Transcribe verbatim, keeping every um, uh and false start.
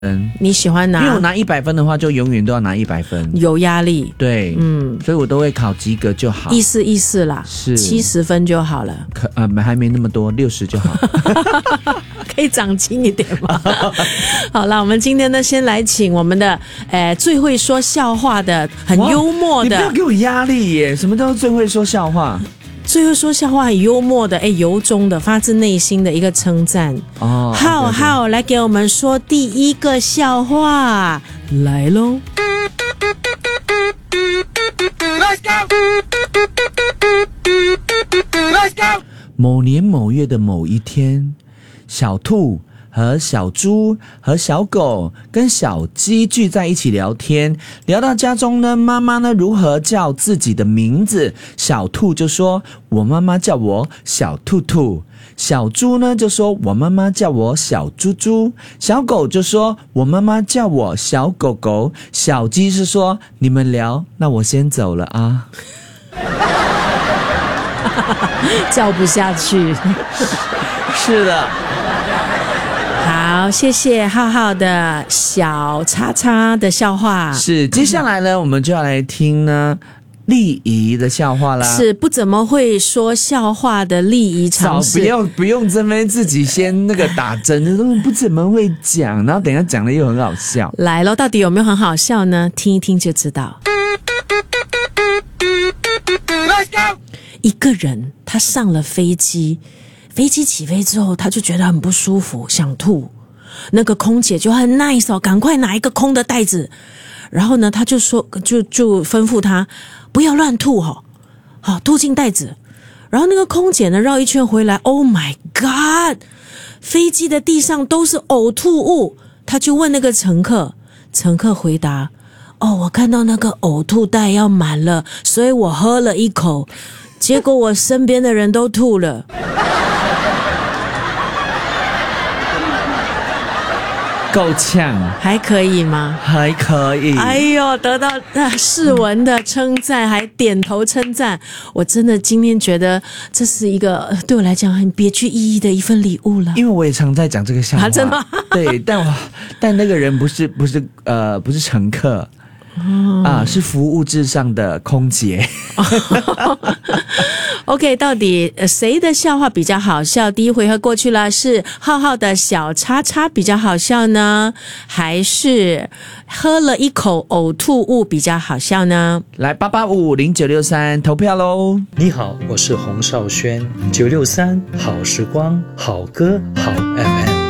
分。 你喜欢拿？ 因为我拿一百分的话，就永远都要拿一百分， 有压力。 对，嗯，所以我都会考及格就好。 意思意思啦， 是七十分就好了。 可呃还没那么多，六十就好。 可以长轻一点吗？好啦，我们今天呢，先来请我们的呃最会说笑话的、很幽默的。 你不要给我压力耶！什么叫最会说笑话？ 最会说笑话、很幽默的，哎，由衷的、发自内心的一个称赞。 哦， 浩浩来给我们说第一个笑话，来咯。Let's go! Let's go! 某年某月的某一天，小兔和小猪和小狗跟小鸡聚在一起聊天，聊到家中呢，妈妈呢如何叫自己的名字，小兔就说我妈妈叫我小兔兔，小猪呢就说我妈妈叫我小猪猪，小狗就说我妈妈叫我小狗狗，小鸡是说你们聊，那我先走了啊。 叫不下去。 是的。 好，谢谢浩浩的小叉叉的笑话。 是，接下来呢，我们就要来听呢丽姨的笑话啦。 是不怎么会说笑话的丽姨尝试， 不用不用这边自己先那个打针，不怎么会讲，然后等一下讲的又很好笑。 来咯，到底有没有很好笑呢？听一听就知道。Let's go! 一个人他上了飞机，飞机起飞之后，他就觉得很不舒服，想吐。那个空姐就很 nice 哦，赶快拿一个空的袋子，然后呢，他就说，就就吩咐他不要乱吐哦，好，吐进袋子。然后那个空姐呢，绕一圈回来 ，Oh my God， 飞机的地上都是呕吐物。他就问那个乘客，乘客回答：哦，我看到那个呕吐袋要满了，所以我喝了一口，结果我身边的人都吐了。 够呛， 还可以吗？ 还可以。 哎呦，得到世文的称赞，还点头称赞，我真的今天觉得这是一个对我来讲很别具意义的一份礼物了。 因为我也常在讲这个笑话， 啊、真的吗？对， 但我但那个人不是不是呃不是乘客。哦、啊，是服务至上的空姐。 OK， 到底谁的笑话比较好笑？第一回合过去了，是浩浩的小叉叉比较好笑呢，还是喝了一口呕吐物比较好笑呢？ 来八八五五零九六三投票喽！ 你好，我是洪少轩，九六三好时光，好歌好 F M。